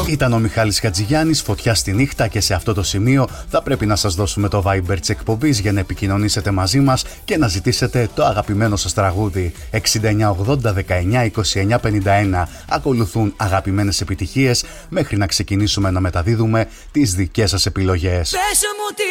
Ήταν ο Μιχάλης Χατζηγιάννης, Φωτιά στη νύχτα, και σε αυτό το σημείο θα πρέπει να σας δώσουμε το Viber της εκπομπής για να επικοινωνήσετε μαζί μας και να ζητήσετε το αγαπημένο σας τραγούδι. 6980192951. Ακολουθούν αγαπημένες επιτυχίες μέχρι να ξεκινήσουμε να μεταδίδουμε τις δικές σας επιλογές.